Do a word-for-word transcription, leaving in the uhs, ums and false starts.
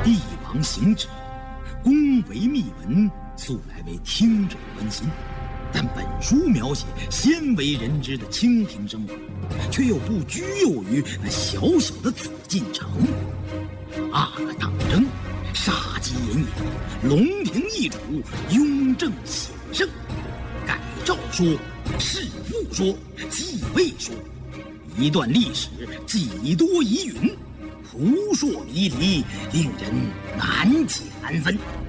帝王行止，恭维秘闻，素来为听者关心。但本书描写鲜为人知的清廷生活，却又不拘囿于那小小的紫禁城。阿哥当征，杀机隐隐，龙庭易主，雍正显圣。改诏说，弑父说，继位说，一段历史几多疑云，扑朔迷离，令人难解难分。